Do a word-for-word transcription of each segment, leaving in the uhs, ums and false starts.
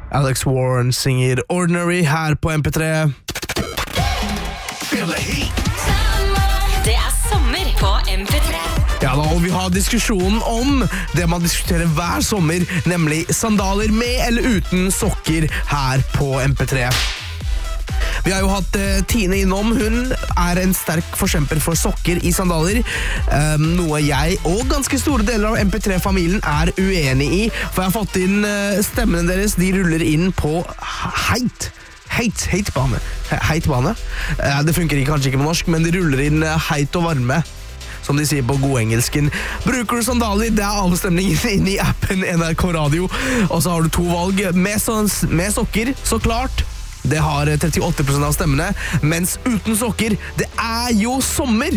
Alex Warren synger Ordinary her på M P tre. Det er sommer på M P tre. Ja da, og vi har diskusjonen om det man diskuterer hver sommer, nemlig sandaler med eller uten sokker her på M P tre. Vi har jo hatt uh, Tine innom. Hun er en sterk forkjemper for sokker i sandaler, um, noe jeg og ganske store deler av M P tre-familien er uenig i, for jeg har fått inn uh, stemmene deres. De ruller inn på heit. Heit, heit bane. Heit bane. Uh, det funker kanskje ikke på norsk, men de ruller inn uh, heit og varme, som de sier på god engelsken. Bruker du sandaler, det er avstemningen inn i appen N R K Radio, og så har du to valg. Med, så, med sokker, så klart. Det har trettiåtte prosent av stemmene, mens uten sokker, det er jo sommer,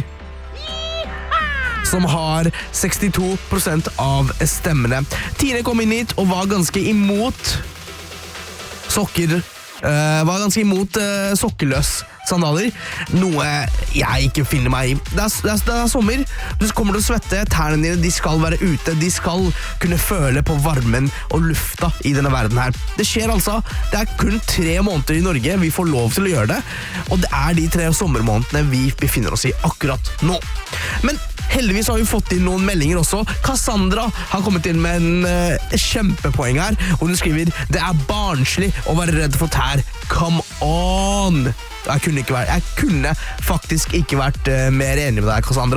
som har sekstito prosent av stemmene. Tine kom inn hit og var ganske imot sokker, uh, var ganske imot uh, sokkeløs sandaler, noe jeg ikke finner meg i. Det er, det, er, det er sommer, du kommer til å svette, tærne dine de skal være ute, de skal kunne føle på varmen og lufta i denne verden her. Det skjer altså, det er kun tre måneder i Norge vi får lov til å gjøre det, og det er de tre sommermånedene vi befinner oss i akkurat nå. Men heldigvis har vi fått inn noen meldinger også. Cassandra har kommet inn med en uh, kjempepoeng her, og hun skriver, det er barnslig å være redd for tær. Come on! Jeg kunne, ikke vært, jeg kunne faktisk ikke vært uh, mer enig med deg, Cassandra.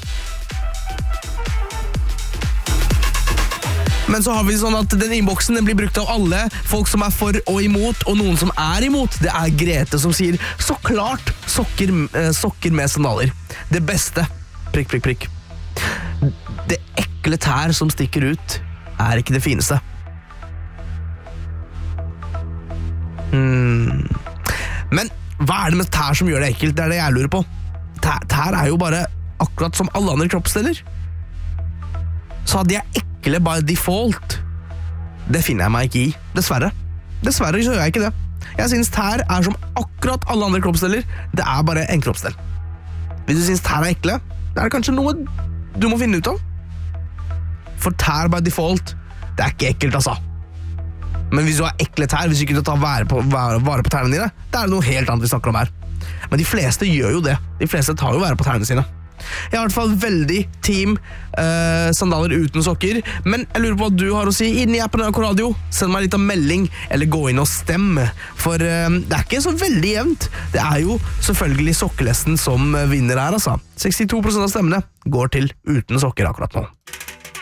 Men så har vi sånn at den innboksen den blir brukt av alle, folk som er for og imot, og noen som er imot. Det er Grete som sier, så klart sokker, uh, sokker med sandaler. Det beste, prikk, prikk, prikk. Det ekle tær som stikker ut, er ikke det fineste. Hmm. Men hva er det med tær som gjør det ekkelt? Det er det jeg lurer på. Tær, tær er jo bare akkurat som alle andre kroppsdeler. Så at de er ekle by default, det finner jeg meg ikke i. Dessverre. Dessverre så gjør jeg ikke det. Jeg synes tær er som akkurat alle andre kroppsdeler. Det er bare en kroppsdel. Hvis du synes tær er ekle, det er kanskje noe du må finne ut av. For tær by default, det er ikke ekkelt, altså. Men hvis du har ekle tær, hvis du ikke tar vare på, vare, vare på tærne dine, det er noe helt annet vi snakker om her. Men de fleste gjør jo det. De fleste tar jo vare på tærne sine. Jeg har i hvert fall veldig team uh, sandaler uten sokker, men jeg lurer på hva du har å si inn i appen N R K Radio. Send meg litt av melding, eller gå inn og stemme, for uh, det er ikke så veldig jevnt. Det er jo selvfølgelig sokkelesten som vinner her, altså. sekstito prosent av stemmene går til uten sokker akkurat nå.